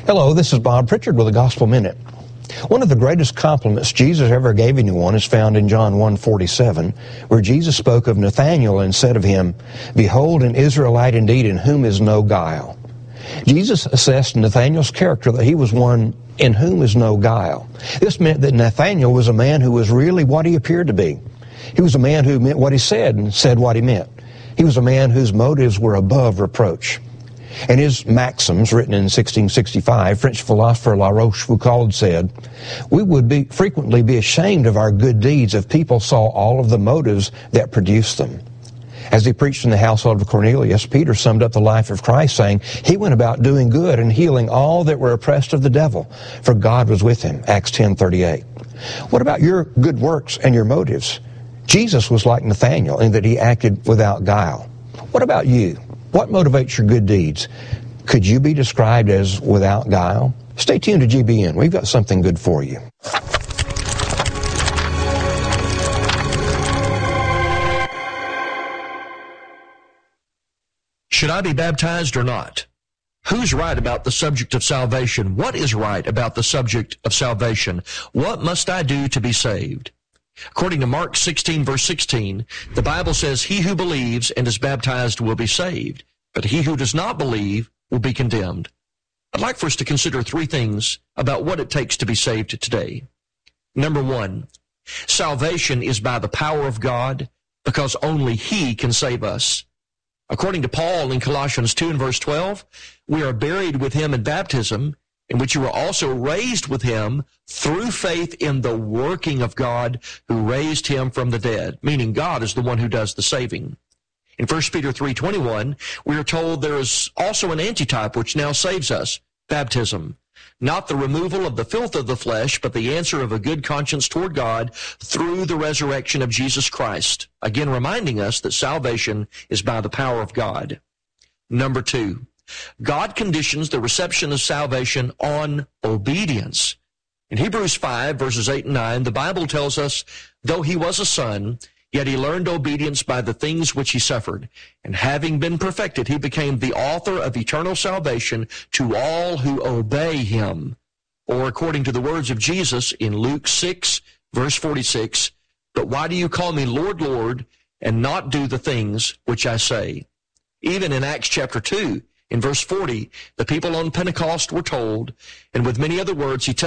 Hello, this is Bob Pritchard with the Gospel Minute. One of the greatest compliments Jesus ever gave anyone is found in John 1:47, where Jesus spoke of Nathanael and said of him, "Behold, an Israelite indeed, in whom is no guile." Jesus assessed Nathanael's character that he was one in whom is no guile. This meant that Nathanael was a man who was really what he appeared to be. He was a man who meant what he said and said what he meant. He was a man whose motives were above reproach. In his Maxims, written in 1665, French philosopher La Rochefoucauld said, "We would frequently be ashamed of our good deeds if people saw all of the motives that produced them." As he preached in the household of Cornelius, Peter summed up the life of Christ, saying, "He went about doing good and healing all that were oppressed of the devil, for God was with him," Acts 10:38. What about your good works and your motives? Jesus was like Nathanael in that he acted without guile. What about you? What motivates your good deeds? Could you be described as without guile? Stay tuned to GBN. We've got something good for you. Should I be baptized or not? Who's right about the subject of salvation? What is right about the subject of salvation? What must I do to be saved? According to Mark 16, verse 16, the Bible says, "He who believes and is baptized will be saved, but he who does not believe will be condemned." I'd like for us to consider three things about what it takes to be saved today. Number one, salvation is by the power of God because only He can save us. According to Paul in Colossians 2 and verse 12, we are buried with Him in baptism, in which you were also raised with Him through faith in the working of God who raised Him from the dead, meaning God is the one who does the saving. In 1 Peter 3:21, we are told there is also an antitype which now saves us, baptism. Not the removal of the filth of the flesh, but the answer of a good conscience toward God through the resurrection of Jesus Christ. Again, reminding us that salvation is by the power of God. Number two, God conditions the reception of salvation on obedience. In Hebrews 5, verses 8 and 9, the Bible tells us, "Though he was a son, yet he learned obedience by the things which he suffered. And having been perfected, he became the author of eternal salvation to all who obey him." Or according to the words of Jesus in Luke 6, verse 46, "But why do you call me Lord, Lord, and not do the things which I say?" Even in Acts chapter 2, in verse 40, the people on Pentecost were told, and with many other words he